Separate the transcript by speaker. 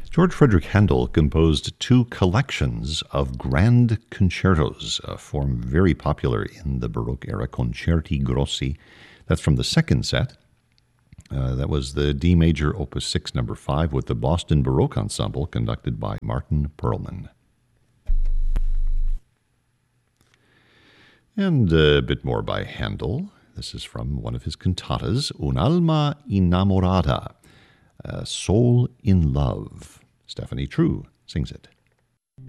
Speaker 1: George Frederick Handel composed two collections of grand concertos, a form very popular in the Baroque era, concerti grossi. That's from the second set. That was the D major, Opus 6, number 5, with the Boston Baroque Ensemble, conducted by Martin Perlman. And a bit more by Handel. This is from one of his cantatas, Un'alma innamorata, Soul in Love. Stephanie True sings it.